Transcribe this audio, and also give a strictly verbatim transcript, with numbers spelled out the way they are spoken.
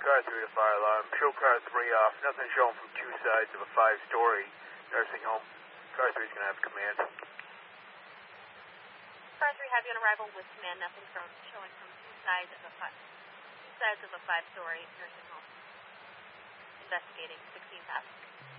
Car three to fire alarm. Show car three off. Nothing showing from two sides of a five-story nursing home. Car three's going to have command. Car three, have you on arrival with command. Nothing from showing from two sides of a five, two sides of a five-story nursing home. Investigating sixteen thousand.